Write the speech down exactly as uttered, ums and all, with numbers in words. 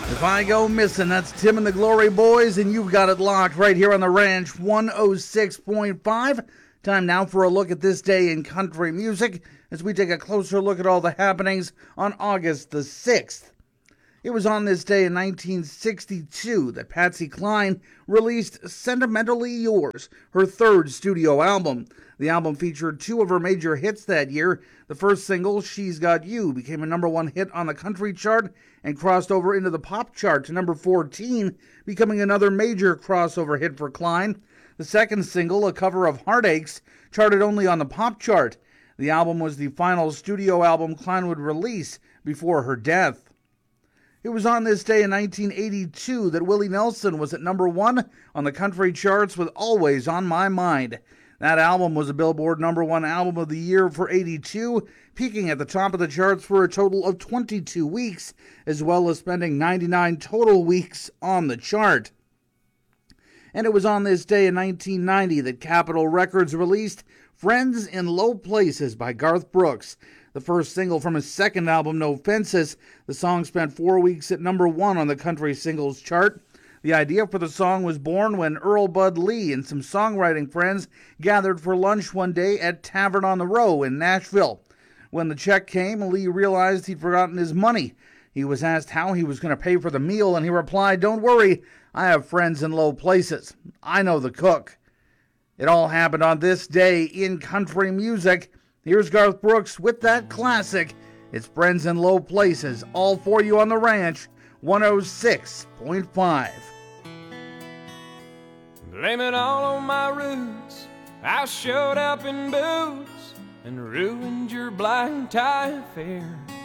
If I go missing, that's Tim and the Glory Boys, and you've got it locked right here on the Ranch one oh six point five. Time now for a look at this day in country music as we take a closer look at all the happenings on August the sixth. It was on this day in nineteen sixty-two that Patsy Cline released Sentimentally Yours, her third studio album. The album featured two of her major hits that year. The first single, She's Got You, became a number one hit on the country chart and crossed over into the pop chart to number fourteen, becoming another major crossover hit for Cline. The second single, a cover of Heartaches, charted only on the pop chart. The album was the final studio album Cline would release before her death. It was on this day in nineteen eighty-two that Willie Nelson was at number one on the country charts with Always on My Mind. That album was a Billboard number one album of the year for eighty-two, peaking at the top of the charts for a total of twenty-two weeks, as well as spending ninety-nine total weeks on the chart. And it was on this day in nineteen ninety that Capitol Records released Friends in Low Places by Garth Brooks, the first single from his second album, No Fences. The song spent four weeks at number one on the country singles chart. The idea for the song was born when Earl Bud Lee and some songwriting friends gathered for lunch one day at Tavern on the Row in Nashville. When the check came, Lee realized he'd forgotten his money. He was asked how he was going to pay for the meal, and he replied, "Don't worry, I have friends in low places. I know the cook." It all happened on this day in country music. Here's Garth Brooks with that classic. It's Friends in Low Places, all for you on the Ranch one oh six point five. Blame it all on my roots. I showed up in boots and ruined your black tie affair.